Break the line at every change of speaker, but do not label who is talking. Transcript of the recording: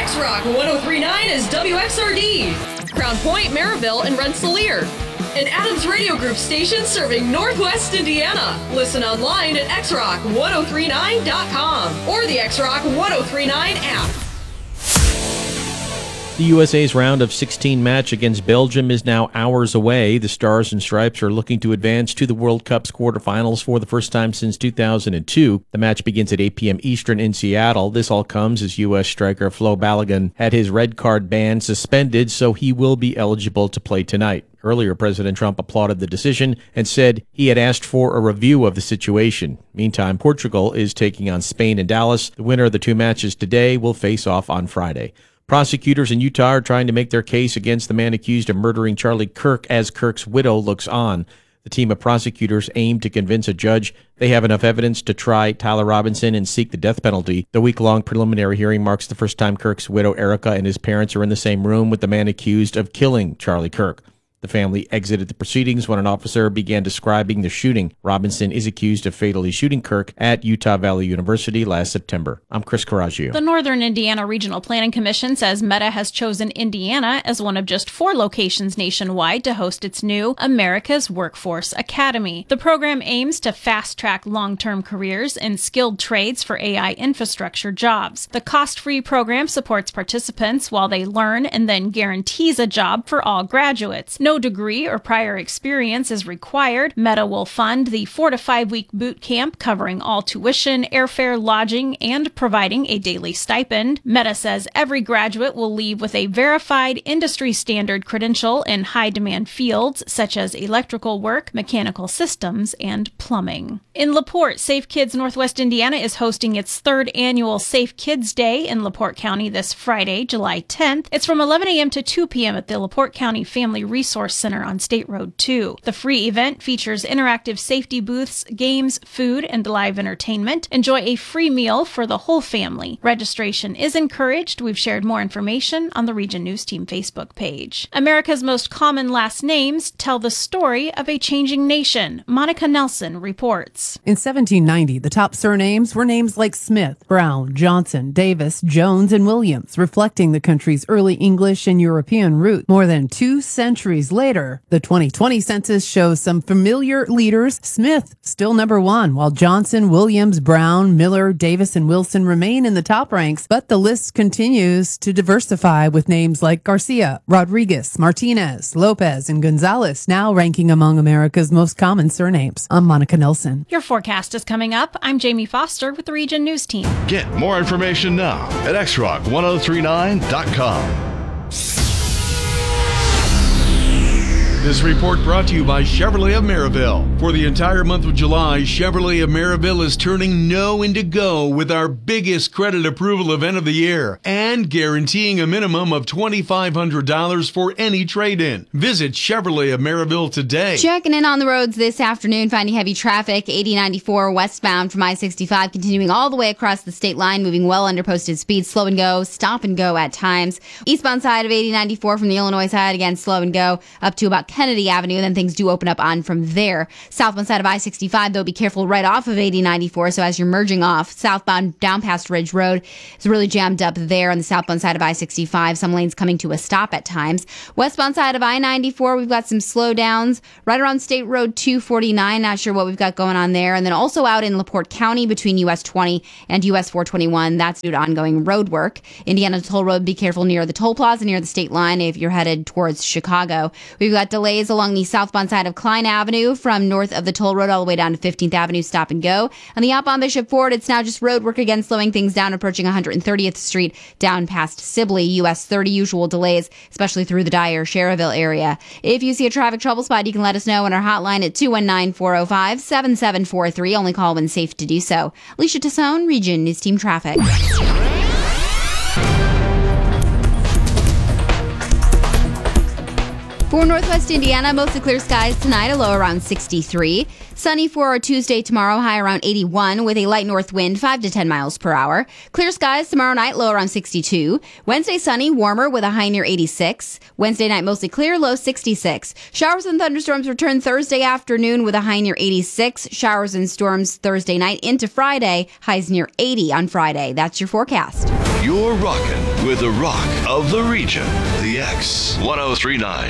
X-Rock 103.9 is WXRD. Crown Point, Maryville, and Rensselaer. An Adams Radio Group station serving Northwest Indiana. Listen online at xrock1039.com or the X-Rock 1039 app.
The USA's round of 16 match against Belgium is now hours away. The Stars and Stripes are looking to advance to the World Cup's quarterfinals for the first time since 2002. The match begins at 8 p.m. Eastern in Seattle. This all comes as U.S. striker Flo Balogun had his red card ban suspended, so he will be eligible to play tonight. Earlier, President Trump applauded the decision and said he had asked for a review of the situation. Meantime, Portugal is taking on Spain in Dallas. The winner of the two matches today will face off on Friday. Prosecutors in Utah are trying to make their case against the man accused of murdering Charlie Kirk as Kirk's widow looks on. The team of prosecutors aim to convince a judge they have enough evidence to try Tyler Robinson and seek the death penalty. The week-long preliminary hearing marks the first time Kirk's widow, Erica, and his parents are in the same room with the man accused of killing Charlie Kirk. The family exited the proceedings when an officer began describing the shooting. Robinson is accused of fatally shooting Kirk at Utah Valley University last September. I'm Chris Caraggio.
The Northern Indiana Regional Planning Commission says Meta has chosen Indiana as one of just 4 locations nationwide to host its new America's Workforce Academy. The program aims to fast-track long-term careers in skilled trades for AI infrastructure jobs. The cost-free program supports participants while they learn and then guarantees a job for all graduates. No degree or prior experience is required. Meta will fund the 4 to 5 week boot camp covering all tuition, airfare, lodging, and providing a daily stipend. Meta says every graduate will leave with a verified industry standard credential in high demand fields such as electrical work, mechanical systems, and plumbing. In LaPorte, Safe Kids Northwest Indiana is hosting its 3rd annual Safe Kids Day in LaPorte County this Friday, July 10th. It's from 11 a.m. to 2 p.m. at the LaPorte County Family Resource Center on State Road 2. The free event features interactive safety booths, games, food, and live entertainment. Enjoy a free meal for the whole family. Registration is encouraged. We've shared more information on the Region News Team Facebook page. America's most common last names tell the story of a changing nation. Monica Nelson reports.
In 1790, the top surnames were names like Smith, Brown, Johnson, Davis, Jones, and Williams, reflecting the country's early English and European roots. More than 2 centuries later, the 2020 census shows some familiar leaders. Smith still number 1, while Johnson, Williams, Brown, Miller, Davis, and Wilson remain in the top ranks, but the list continues to diversify with names like Garcia, Rodriguez, Martinez, Lopez, and Gonzalez now ranking among America's most common surnames. I'm Monica Nelson.
Your forecast is coming up. I'm Jamie Foster with the Region News Team.
Get more information now at xrock1039.com. This report brought to you by Chevrolet of Maryville. For the entire month of July, Chevrolet of Maryville is turning no into go with our biggest credit approval event of the year and guaranteeing a minimum of $2,500 for any trade-in. Visit Chevrolet of Maryville today.
Checking in on the roads this afternoon, finding heavy traffic, 8094 westbound from I-65, continuing all the way across the state line, moving well under posted speed, slow and go, stop and go at times. Eastbound side of 8094 from the Illinois side, again, slow and go, up to about Kennedy Avenue, then things do open up on from there. Southbound side of I-65, though, be careful right off of 8094, so as you're merging off, southbound down past Ridge Road is really jammed up there on the southbound side of I-65, some lanes coming to a stop at times. Westbound side of I-94, we've got some slowdowns right around State Road 249, not sure what we've got going on there, and then also out in LaPorte County between US 20 and US 421, that's due to ongoing road work. Indiana Toll Road, be careful near the toll plaza near the state line if you're headed towards Chicago. We've got delays along the southbound side of Klein Avenue from north of the toll road all the way down to 15th Avenue, stop and go. On the outbound Bishop Ford, it's now just road work again, slowing things down, approaching 130th Street down past Sibley. US 30, usual delays, especially through the Dyer, Sherrville area. If you see a traffic trouble spot, you can let us know on our hotline at 219-405-7743. Only call when safe to do so. Alicia Tassone, Region News Team Traffic. For Northwest Indiana, mostly clear skies tonight, a low around 63. Sunny for our Tuesday tomorrow, high around 81 with a light north wind 5 to 10 miles per hour. Clear skies tomorrow night, low around 62. Wednesday sunny, warmer with a high near 86. Wednesday night mostly clear, low 66. Showers and thunderstorms return Thursday afternoon with a high near 86. Showers and storms Thursday night into Friday, highs near 80 on Friday. That's your forecast.
You're rocking with the rock of the region, the X 1039.